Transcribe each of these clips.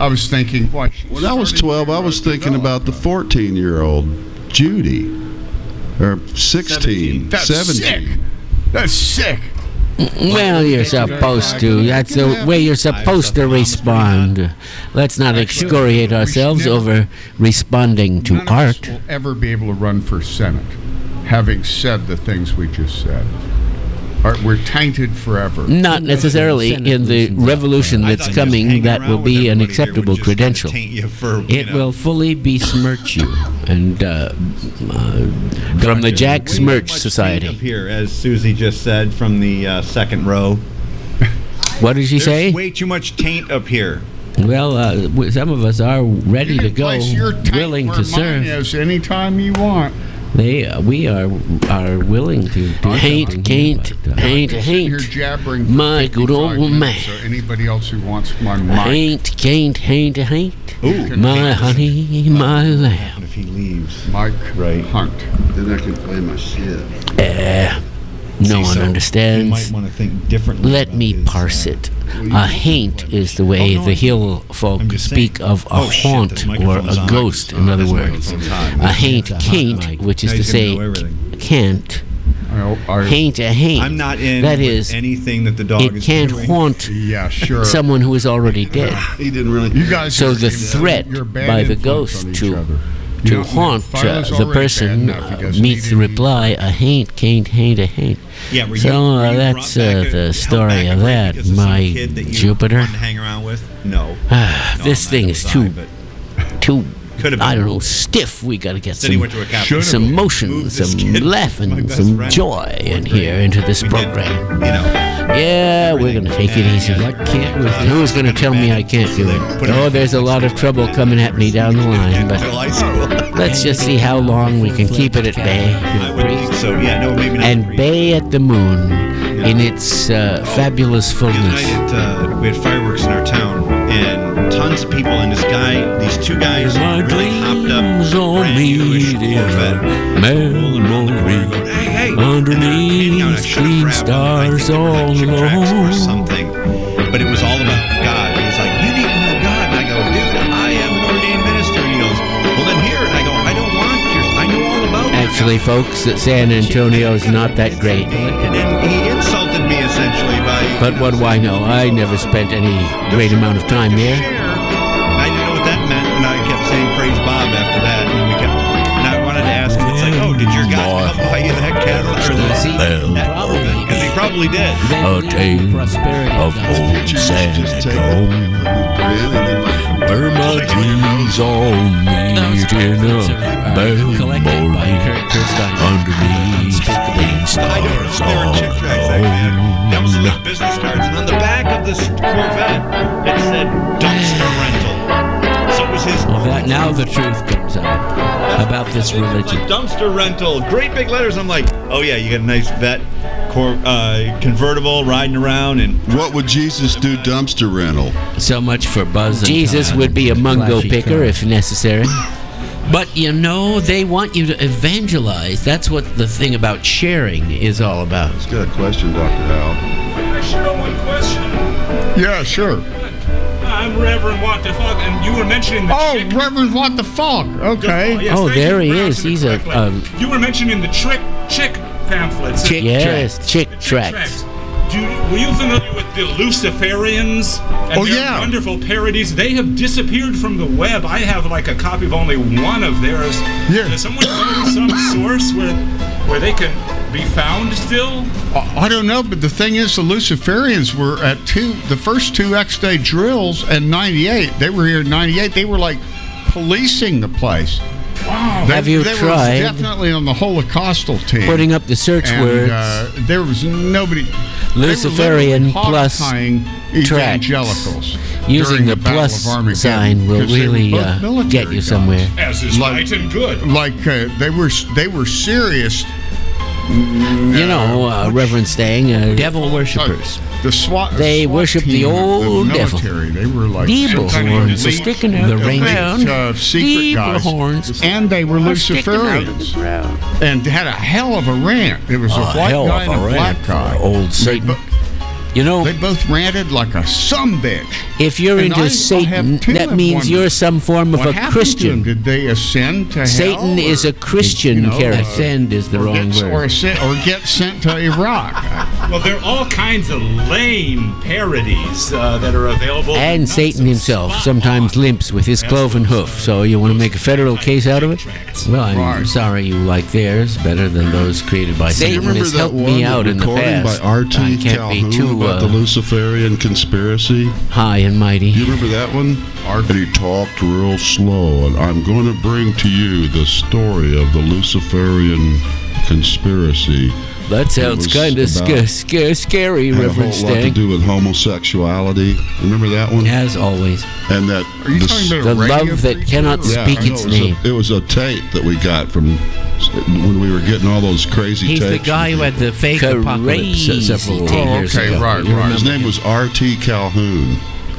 I was thinking, why? When I was 12, I was thinking about the 14-year-old Judy, or 16, 17. Sick. That's sick. Well, you're supposed to. That's the way you're supposed to respond. Let's not excoriate ourselves over responding to None of us art. will ever be able to run for Senate, having said the things we just said. We're tainted forever. Not necessarily in the revolution that's coming. That will be an acceptable credential. It will fully besmirch you, and from the Jack Smirch Society. Up here, as Susie just said, from the second row. What did she say? There's way too much taint up here. Well, some of us are ready to go, Place your taint willing where to mine serve. is anytime you want. We are willing to do Sitting here haint. jabbering for My good 55 old minutes, man. or anybody else who wants my mic. Haint. Ooh, My honey, my lamb. if he leaves. Mike Right. Hunt. Then I can play my shit. No one You might understands. want to think differently. Let about me his, parse it. A haint is the way the hill folk I'm just speak saying. of a Oh, shit, haunt the or microphone's a on. ghost, in other This words. microphone's on. A haint can't, which is Now to he's gonna say know everything. can't. I Haint a haint. I'm not in That with is, anything that the dog it is can't doing. haunt yeah, sure. someone who is already dead. He didn't really. You guys So are the in- threat you're a bad by the influence ghost on each to other. You to know, haunt Philo's the already person bad enough. He doesn't meets the need any- reply, a haint can't haint a haint. Yeah, were you, So were you that's brought back the held story back of a break that, because of some my kid that you Jupiter. wanted to hang around with? No. This thing is too Could have been. I don't know, stiff. We got to get Said he went to a Catholic some school. motion, Moved this some kid, my laughing, best some friend. joy in here into this We did, program. you know. Yeah, we're going to take it easy. Who's going to tell me I can't do it? Oh, there's a lot of trouble coming at me down the line, but Until high school. let's just see how long we can keep it at bay. I would think so. Yeah, no, maybe not. And bay at the moon in its fabulous The other fullness. night we had fireworks in our town, and tons of people. And these two guys, really hopped up, brand newish Corvette, rolling around the corner, going, "Hey!" Underneath and I should have clean grabbed them, and I think stars they were like all Chick Tracts or alone. something. But it was all about God. He was like, "You need to know God," and I go, "Dude, I am an ordained minister." And he goes, "Well, then here." And I go, "I don't want yours. I know all about your Actually, folks, San Antonio's not that great. And then he insulted me essentially by. But what do I know? I never spent any great amount of time there. I didn't know what that meant, and I kept saying praise Bob after that. And I wanted to ask him, it's like, oh, did your God come buy you that cattle? Because he probably did. A tale of old San Antonio, where my dreams all meet in a memory underneath clean stars all That was a alone. little business cards, and on the back of this Corvette, it said dumpster rental. So it was his. Now the truth comes out about this religion. Like dumpster rental, great big letters. I'm like, oh yeah, you got a nice vet convertible riding around, and What would Jesus do dumpster rental? So much for buzz. Jesus would be a mungo picker if necessary. But you know, they want you to evangelize. That's what the thing about sharing is all about. Let's get a question, Dr. Hal. I should know one question. Yeah, sure. I'm Reverend What the Fuck, and you were mentioning the Oh, chick. Reverend What the Fuck? Okay. Yes, Oh, thank there you he for is. pronouncing He's it a correctly. You were mentioning the chick pamphlets. Chick yes, tracts. chick The tracts. Were you familiar with the Luciferians and Oh, their yeah. wonderful parodies? They have disappeared from the web. I have like a copy of only one of theirs. Yeah. Does someone know some source where they can be found still? I don't know, but the thing is, the Luciferians were at the first two X-Day drills in '98. They were here in '98. They were like policing the place. Wow. Have you they tried were definitely on the Holocaustal team. putting up the search and, words? there was nobody. Luciferian they were literally plus hog-tying tracts. evangelicals. Using during the Battle plus of Armageddon, sign will because they were really both military get you guys. somewhere. As is right and good. Like they were serious. You know, Reverend Stang, Devil worshippers. The SWAT. They SWAT worship the team of old devil. military. They were like Devil some kind of horns are elite- sticking out the the Rangers. ground. secret Devil guys. horns And they were are sticking out of the Luciferians. ground. And had a hell of a rant. It was a white hell guy of and a a black rant guy. for old Satan. You know, They both ranted like a sumbitch. if you're And into I have Satan, two that of means one. you're some form of What a happened to them? Christian. Did they ascend to hell? Satan is a Christian character. Ascend is the wrong word. or get sent to Iraq. Well, there are all kinds of lame parodies that are available. And Not Satan so himself spot sometimes on. limps with his cloven hoof. So you want to make a federal case out of it? Well, I'm Right. sorry you like theirs better than those created by You Satan. Satan remember has that helped one me out in the recording past. by R.T. I can't be Calhoun too about the Luciferian conspiracy? high and mighty. You remember that one? And he talked real slow, and I'm going to bring to you the story of the Luciferian conspiracy. That sounds was kind of about- scary, Had a Reverend whole lot to Stang. do with homosexuality. Remember that one? As always. And that Are you the- talking about The a radio love that preacher cannot or- speak I know, its name. It was a tape that we got from when we were getting all those crazy He's tapes. the guy who had the fake apocalypse Crazy several tape. years okay, ago. right, You right. His name was R.T. Calhoun.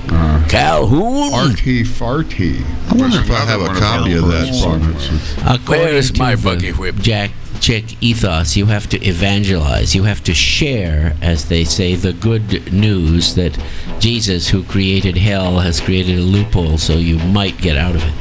Calhoun. RT Farty. I wonder if I have a copy of that song. Where's my to buggy the whip? Czech ethos, you have to evangelize. You have to share, as they say, the good news that Jesus, who created hell, has created a loophole so you might get out of it.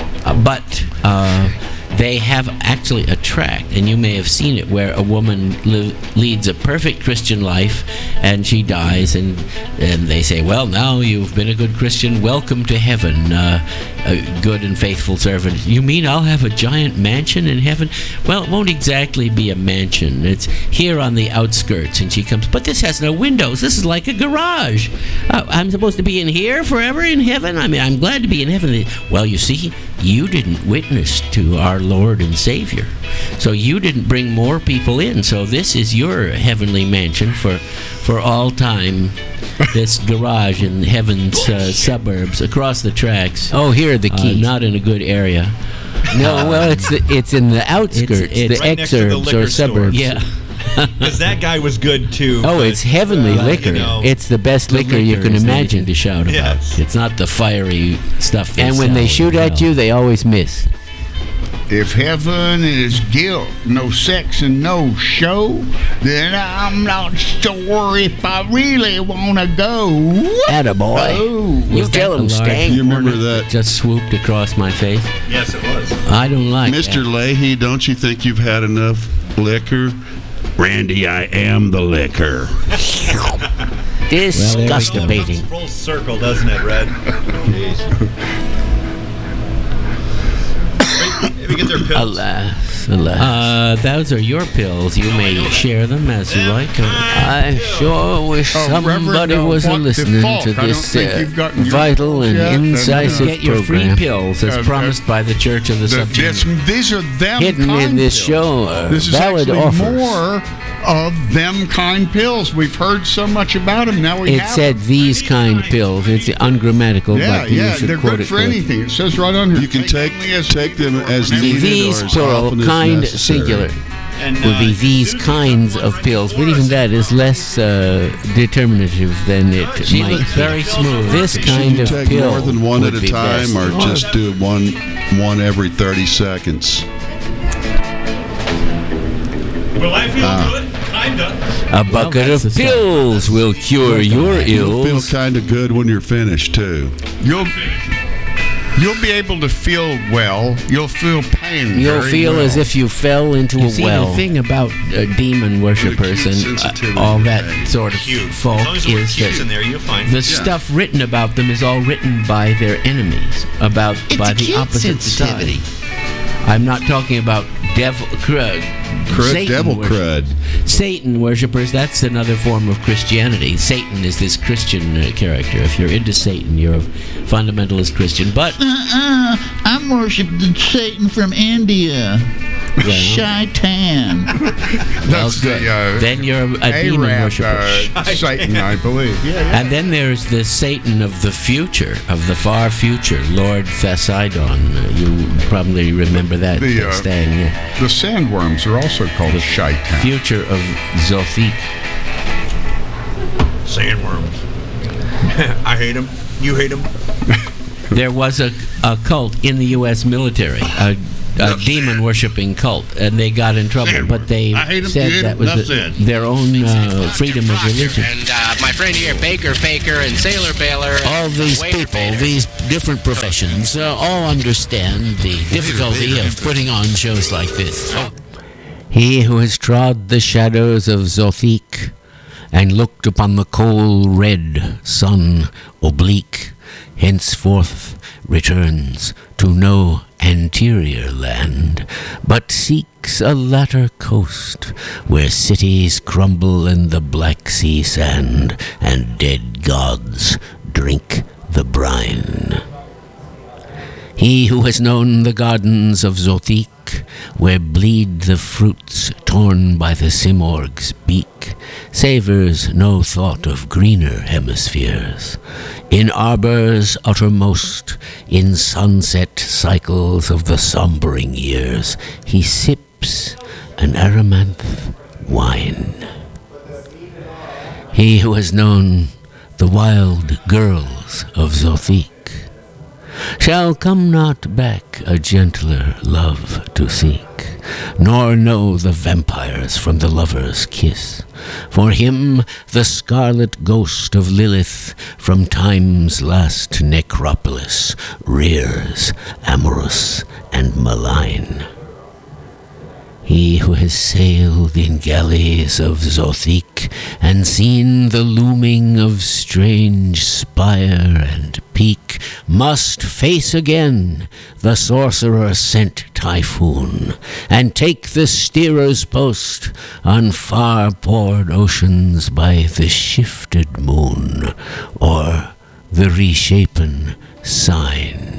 But they have actually a tract, and you may have seen it, where a woman leads a perfect Christian life, and she dies, and they say, well, now you've been a good Christian, welcome to heaven, a good and faithful servant. You mean I'll have a giant mansion in heaven? Well, it won't exactly be a mansion. It's here on the outskirts, and she comes, but this has no windows. This is like a garage. I'm supposed to be in here forever in heaven? I mean, I'm glad to be in heaven. Well, you see, you didn't witness to our Lord and Savior. So you didn't bring more people in. So this is your heavenly mansion for all time. This garage in heaven's suburbs across the tracks. Oh, here are the keys. Not in a good area. No, well, it's in the outskirts, it's the right next to the exurbs liquor or suburbs. Yeah. Because that guy was good too. Oh, but, it's heavenly liquor. you know, It's the best liquor you can is the imagine. thing to shout about. Yes. It's not the fiery stuff. And when they shoot at you, they always miss. If heaven is guilt, no sex and no show, then I'm not sure if I really want to go. Attaboy. Oh, You tell him, Stang. You remember that that? just swooped across my face? Yes, it was. I don't like Mr. that. Leahy, don't you think you've had enough liquor? Randy, I am the liquor. Disgusting. Full circle, doesn't it, Red? Maybe get their pills. Alas, alas. Those are your pills. You may share them as you like. I sure wish Reverend, somebody was what listening default? to I don't this think you've gotten your vital pills and yet. incisive Get your free program. pills as promised by the Church of the Subgenius. These are them Hidden kind in this pills. show are This is valid actually offers. more of them kind pills. We've heard so much about them. Now we It have said them. these kind pills. It's ungrammatical, Yeah, but you yeah, should they're quote good it for correctly. anything. It says right on here. You can take them as whenever needed These or as plural, often as kind necessary. singular. And, Would be these kinds of pills, but even that is less determinative than it She might looks be. very smooth. This Should kind you of take pill more than one would at a be time, best. or just do one every 30 seconds? Will I feel good? Kinda. A bucket that's of the pills will cure your You'll feel ills. kind of good when you're finished too. You'll be able to feel well. You'll feel pain. You'll very feel well. as if you fell into You a see, well. the thing about demon worshippers and sensitivity all to that pain. sort of Q. folk As long as the word is Q's in that there, you'll find. the stuff written about them is all written by their enemies, by the opposite side. I'm not talking about devil Satan Devil worship- crud. Satan worshippers. That's another form of Christianity. Satan is this Christian character. If you're into Satan, you're a fundamentalist Christian. But I'm worshiping Satan from India. Shaitan. That's good. Then you're a demon Arab, worshiper. Satan, I believe. Yeah. And then there's the Satan of the future, of the far future, Lord Poseidon. You probably remember that, The, Stan. Yeah. The sandworms are also called shaitan. Future of Zothique. Sandworms. I hate them. You hate them. There was a cult in the U.S. military, a demon worshipping cult, and they got in trouble. But they said that was their own freedom of religion. And my friend here, Baker and Sailor Baylor. All these people, these different professions, all understand the difficulty of putting on shows like this. He who has trod the shadows of Zothique and looked upon the coal red sun oblique, henceforth returns to no anterior land, but seeks a latter coast, where cities crumble in the Black Sea sand, and dead gods drink the brine. He who has known the gardens of Zothique, where bleed the fruits torn by the Simorg's beak, savors no thought of greener hemispheres. In arbors uttermost, in sunset cycles of the sombering years, he sips an Aramanth wine. He who has known the wild girls of Zothique shall come not back a gentler love to seek, nor know the vampires from the lover's kiss. For him the scarlet ghost of Lilith from time's last necropolis rears, amorous and malign. He who has sailed in galleys of Zothique and seen the looming of strange spire and peak must face again the sorcerer-sent typhoon and take the steerer's post on far-poured oceans by the shifted moon or the reshapen sign.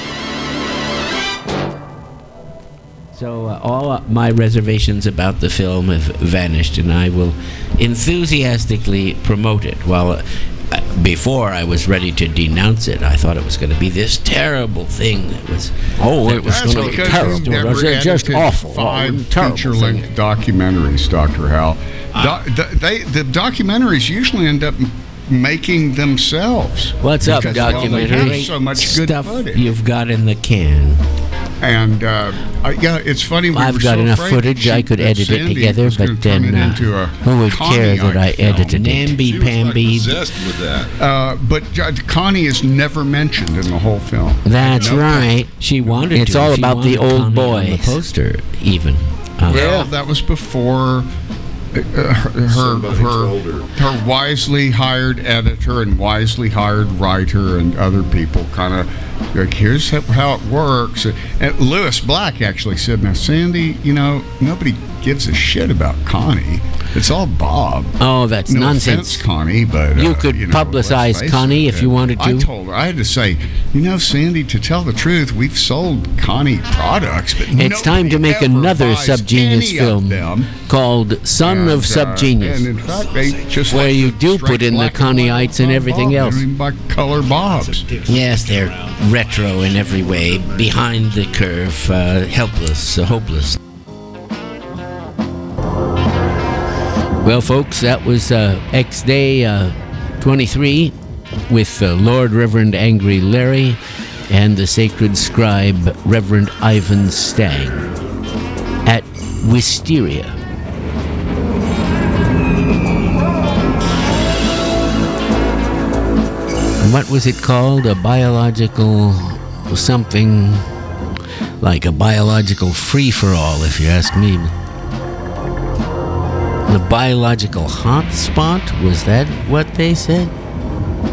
So all my reservations about the film have vanished, and I will enthusiastically promote it. While before I was ready to denounce it, I thought it was going to be this terrible thing that was. It was going to be terrible. It was just awful. 5 feature-length documentaries, Dr. Hal. The documentaries usually end up making themselves. What's up, documentary? So much good stuff footage you've got in the can. And it's funny. I've got enough footage. I could edit it together, but then who would care that I edited it? Namby-pamby. With that. But Connie is never mentioned in the whole film. That's right. She wanted. It's all about the old boy. The poster, even. Well, that was before. Her wisely hired editor and wisely hired writer and other people kind of like, here's how it works. And Lewis Black actually said, now, Sandy, nobody gives a shit about Connie. It's all Bob. Oh, that's no nonsense. Offense, Connie, but you could publicize Connie if you wanted to. I told her, I had to say, Sandy, to tell the truth, we've sold Connie products, but it's time to make another Subgenius film called Son of Subgenius, and in fact, they just where you do put in the Connieites and everything else. By color Bobs. Yes, they're retro in every way, behind the curve, helpless, hopeless. Well, folks, that was X-Day 23 with Lord Reverend Angry Larry and the sacred scribe Reverend Ivan Stang at Wisteria. What was it called? A biological something, like a biological free-for-all, if you ask me. The biological hotspot? Was that what they said?